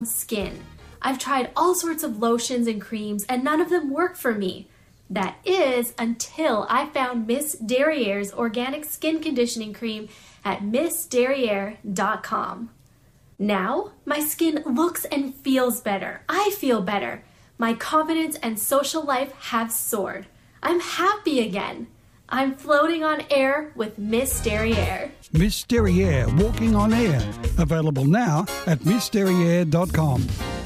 skin. I've tried all sorts of lotions and creams and none of them work for me. That is until I found Miss Derriere's organic skin conditioning cream at missderriere.com. Now, my skin looks and feels better. I feel better. My confidence and social life have soared. I'm happy again. I'm floating on air with Miss Derriere. Miss Derriere, walking on air. Available now at missderriere.com.